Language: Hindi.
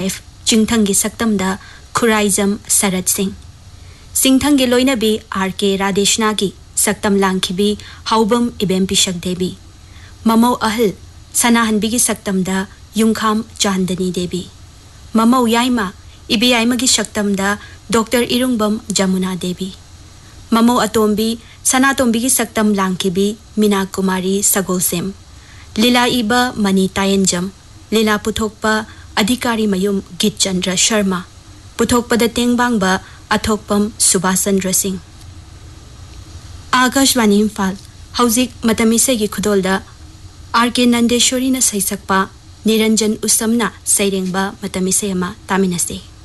वाइफ चिंगथंगी सक्तमदा खुराइजम सरत सिंह सिंगथंगी लोइनबी आर.के. राधेशनागी सक्तम लांखिबी हाउबम इबेम पिशक देवी ममौ अहल सनाहनबीगी सक्तमदा युंखाम चांदनी देवी ममौ याइमा इबे याइमागी सक्तमदा डॉक्टर इरुंगबम जमुना देवी ममौ अतोम्बी सनातोम्बीगी सक्तम लांखिबी मीना कुमारी सगोलसेम लीला इबा मनी तायंजम लीला पुथोकपा अधिकारी मयुम गीत चंद्र शर्मा पुथोकपदा तेंगबांगबा अथोकपम सुभाष चंद्र सिंह आकाशवाणी इम्फाल हौजिक मतमिसेगी खुदोलदा आर.के. नंदेश्वरी न सैसकपा निरंजन उसमना सैरेंगबा मतमिसे अमा तामिनसे।